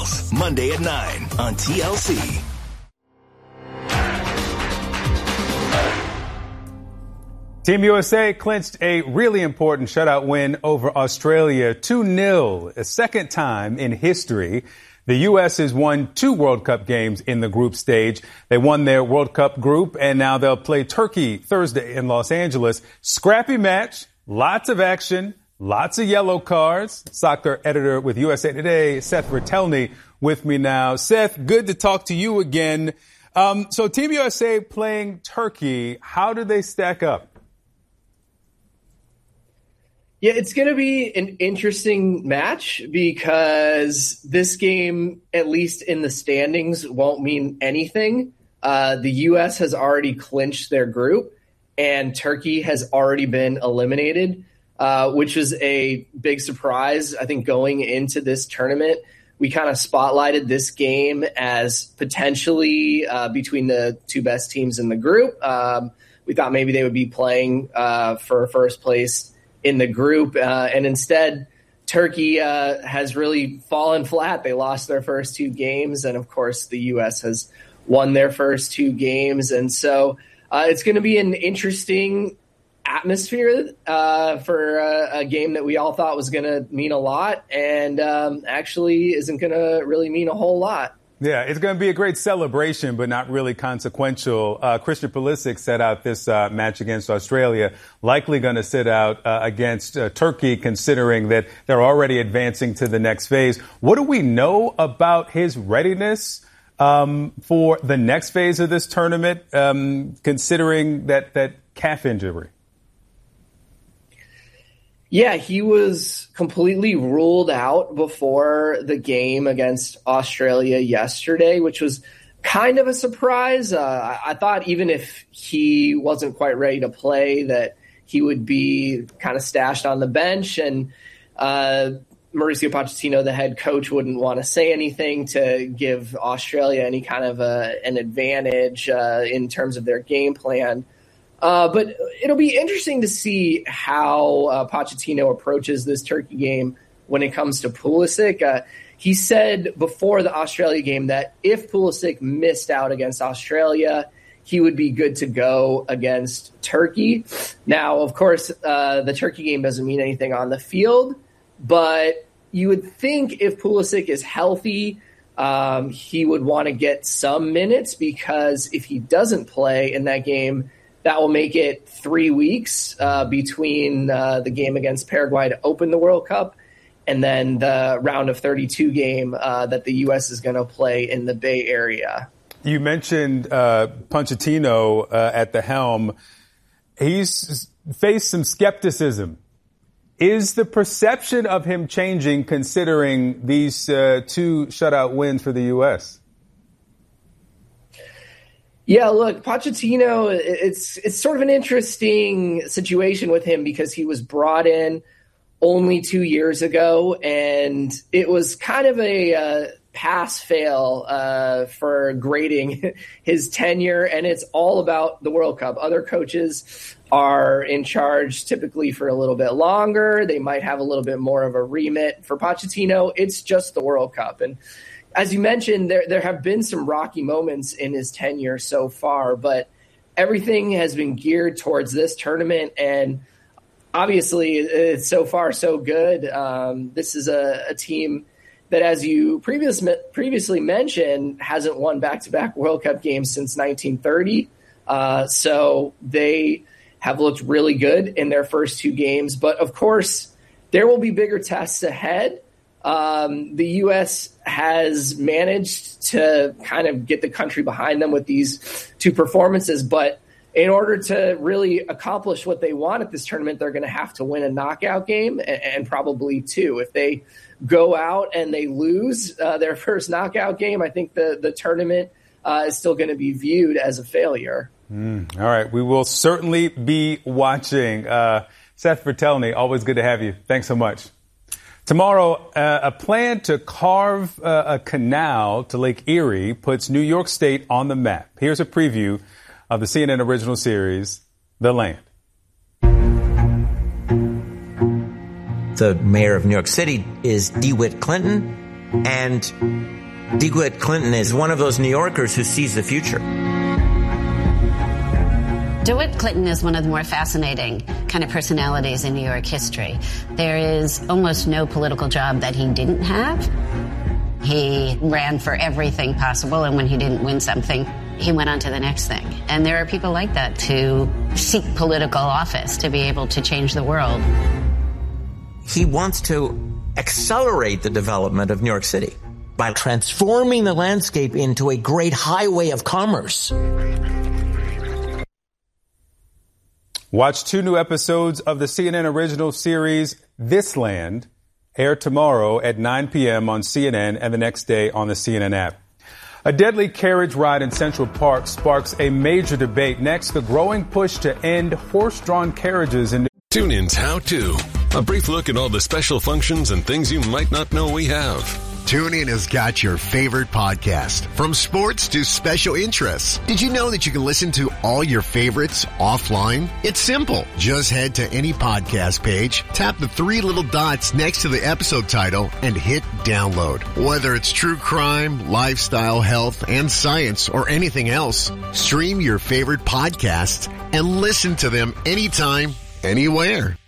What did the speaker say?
Details, Monday at 9 on TLC. Team USA clinched a really important shutout win over Australia 2-0, a second time in history. The U.S. has won 2 World Cup games in the group stage. They won their World Cup group, and now they'll play Turkey Thursday in Los Angeles. Scrappy match, lots of action, lots of yellow cards. Soccer editor with USA Today, Seth Vertelney, with me now. Seth, good to talk to you again. So Team USA playing Turkey, how do they stack up? Yeah, it's going to be an interesting match because this game, at least in the standings, won't mean anything. The U.S. has already clinched their group, and Turkey has already been eliminated, which is a big surprise. I think going into this tournament, we kind of spotlighted this game as potentially between the 2 best teams in the group. We thought maybe they would be playing for first place in the group. And instead, Turkey has really fallen flat. They lost their first 2 games. And of course, the U.S. has won their first 2 games. And so it's going to be an interesting atmosphere for a game that we all thought was going to mean a lot and actually isn't going to really mean a whole lot. Yeah, it's going to be a great celebration, but not really consequential. Christian Pulisic set out this match against Australia, likely going to sit out against Turkey, considering that they're already advancing to the next phase. What do we know about his readiness for the next phase of this tournament, considering that calf injury? Yeah, he was completely ruled out before the game against Australia yesterday, which was kind of a surprise. I thought even if he wasn't quite ready to play, that he would be kind of stashed on the bench. And Mauricio Pochettino, the head coach, wouldn't want to say anything to give Australia any kind of an advantage in terms of their game plan. But it'll be interesting to see how Pochettino approaches this Turkey game when it comes to Pulisic. He said before the Australia game that if Pulisic missed out against Australia, he would be good to go against Turkey. Now, of course, the Turkey game doesn't mean anything on the field, but you would think if Pulisic is healthy, he would want to get some minutes, because if he doesn't play in that game, that will make it 3 weeks between the game against Paraguay to open the World Cup and then the round of 32 game that the U.S. is going to play in the Bay Area. You mentioned Pochettino at the helm. He's faced some skepticism. Is the perception of him changing considering these 2 shutout wins for the U.S.? Yeah, look, Pochettino, it's sort of an interesting situation with him because he was brought in only 2 years ago, and it was kind of a pass-fail for grading his tenure, and it's all about the World Cup. Other coaches are in charge typically for a little bit longer. They might have a little bit more of a remit. For Pochettino, it's just the World Cup. And as you mentioned, there have been some rocky moments in his tenure so far, but everything has been geared towards this tournament, and obviously it's so far so good. This is a team that, as you previously mentioned, hasn't won back-to-back World Cup games since 1930. So they have looked really good in their first 2 games. But, of course, there will be bigger tests ahead. The U.S. has managed to kind of get the country behind them with these 2 performances, but in order to really accomplish what they want at this tournament, they're going to have to win a knockout game and probably 2. If they go out and they lose their first knockout game, I think the tournament is still going to be viewed as a failure. All right. We will certainly be watching. Seth Vertelney, always good to have you. Thanks so much. Tomorrow, a plan to carve a canal to Lake Erie puts New York State on the map. Here's a preview of the CNN original series, The Land. The mayor of New York City is DeWitt Clinton. And DeWitt Clinton is one of those New Yorkers who sees the future. DeWitt Clinton is one of the more fascinating kind of personalities in New York history. There is almost no political job that he didn't have. He ran for everything possible, and when he didn't win something, he went on to the next thing. And there are people like that who seek political office to be able to change the world. He wants to accelerate the development of New York City by transforming the landscape into a great highway of commerce. Watch 2 new episodes of the CNN original series This Land, air tomorrow at 9 p.m. on CNN and the next day on the CNN app. A deadly carriage ride in Central Park sparks a major debate. Next, the growing push to end horse-drawn carriages in TuneIn's How To. A brief look at all the special functions and things you might not know we have. TuneIn has got your favorite podcast, from sports to special interests. Did you know that you can listen to all your favorites offline? It's simple. Just head to any podcast page, tap the 3 little dots next to the episode title, and hit download. Whether it's true crime, lifestyle, health, and science, or anything else, stream your favorite podcasts and listen to them anytime, anywhere.